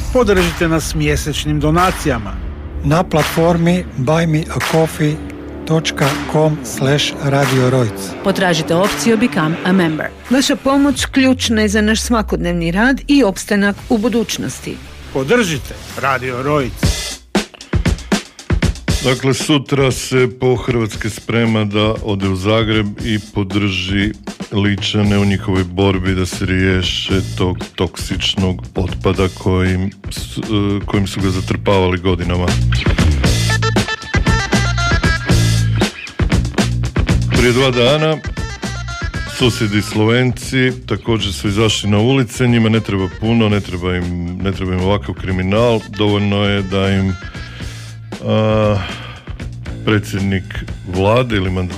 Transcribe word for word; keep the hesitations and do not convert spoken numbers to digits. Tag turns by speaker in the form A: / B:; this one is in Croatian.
A: Podržite nas mjesečnim donacijama
B: na platformi buymeacoffee dot com slash radio rojc.
C: Potražite opciju Become a Member.
D: Vaša pomoć ključna je za naš svakodnevni rad i opstanak u budućnosti.
A: Podržite Radio Rojc.
E: Dakle, sutra se po Hrvatske sprema da ode u Zagreb i podrži Ličane u njihovoj borbi da se riješe tog toksičnog otpada kojim su, kojim su ga zatrpavali godinama. Prije dva dana susjedi Slovenci također su izašli na ulice, njima ne treba puno, ne treba im, ne treba im ovakav kriminal, dovoljno je da im a, predsjednik vlade ili